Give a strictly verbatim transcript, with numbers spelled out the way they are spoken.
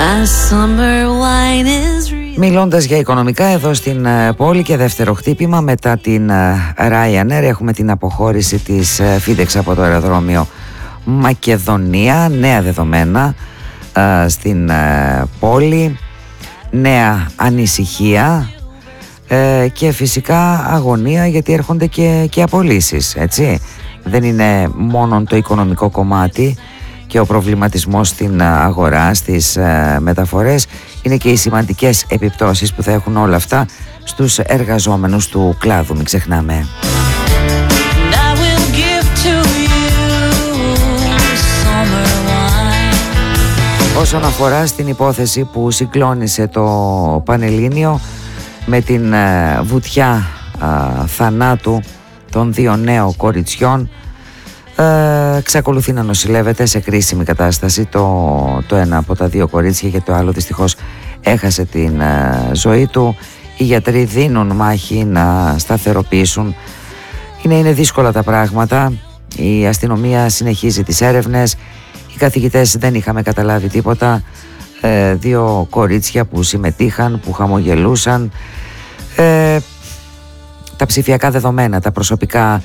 Μιλώντας για οικονομικά εδώ στην πόλη και δεύτερο χτύπημα μετά την Ryanair, έχουμε την αποχώρηση της FedEx από το αεροδρόμιο Μακεδονία. Νέα δεδομένα α, στην α, πόλη, νέα ανησυχία ε, και φυσικά αγωνία, γιατί έρχονται και, και απολύσεις, έτσι. Δεν είναι μόνο το οικονομικό κομμάτι και ο προβληματισμός στην αγορά, στις ε, μεταφορές, είναι και οι σημαντικές επιπτώσεις που θα έχουν όλα αυτά στους εργαζόμενους του κλάδου, μην ξεχνάμε. Όσον αφορά στην υπόθεση που συγκλώνησε το Πανελλήνιο με την ε, βουτιά ε, θανάτου των δύο νέων κοριτσιών, ε, εξακολουθεί να νοσηλεύεται σε κρίσιμη κατάσταση το, το ένα από τα δύο κορίτσια, και το άλλο δυστυχώς έχασε την ε, ζωή του. Οι γιατροί δίνουν μάχη να σταθεροποιήσουν. Είναι, είναι δύσκολα τα πράγματα. Η αστυνομία συνεχίζει τις έρευνες. Οι καθηγητές δεν είχαμε καταλάβει τίποτα. Ε, δύο κορίτσια που συμμετείχαν, που χαμογελούσαν. Ε, τα ψηφιακά δεδομένα, τα προσωπικά